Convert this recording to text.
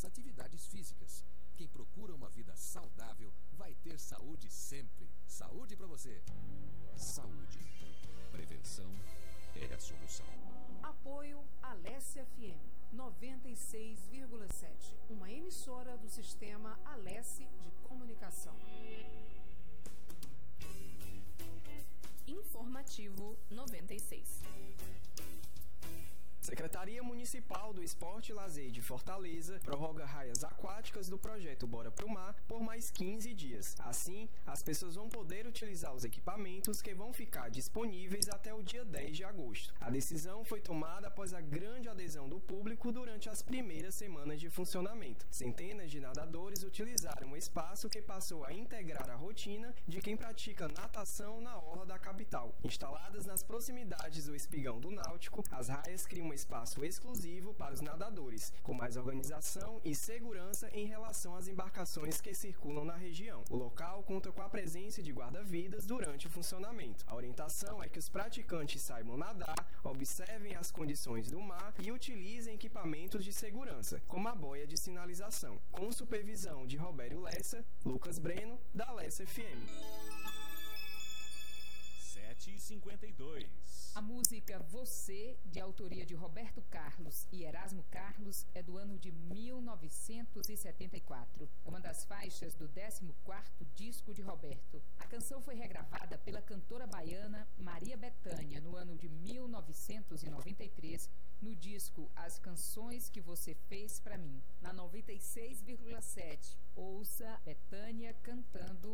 atividades físicas. Quem procura uma vida saudável vai ter saúde sempre. Saúde pra você. Saúde. Prevenção é a solução. Apoio Alesse FM 96,7. Uma emissora do sistema Alesse de Comunicação. Informativo 96. Secretaria Municipal do Esporte e Lazer de Fortaleza prorroga raias aquáticas do projeto Bora Pro Mar por mais 15 dias. Assim, as pessoas vão poder utilizar os equipamentos que vão ficar disponíveis até o dia 10 de agosto. A decisão foi tomada após a grande adesão do público durante as primeiras semanas de funcionamento. Centenas de nadadores utilizaram o espaço que passou a integrar a rotina de quem pratica natação na orla da capital. Instaladas nas proximidades do espigão do Náutico, as raias criam um espaço exclusivo para os nadadores, com mais organização e segurança em relação às embarcações que circulam na região. O local conta com a presença de guarda-vidas durante o funcionamento. A orientação é que os praticantes saibam nadar, observem as condições do mar e utilizem equipamentos de segurança, como a boia de sinalização. Com supervisão de Robério Lessa, Lucas Breno, da Lessa FM. 7h52. A música Você, de autoria de Roberto Carlos e Erasmo Carlos, é do ano de 1974. É uma das faixas do 14º disco de Roberto. A canção foi regravada pela cantora baiana Maria Bethânia no ano de 1993, no disco As Canções que Você Fez Pra Mim. Na 96,7, ouça Bethânia cantando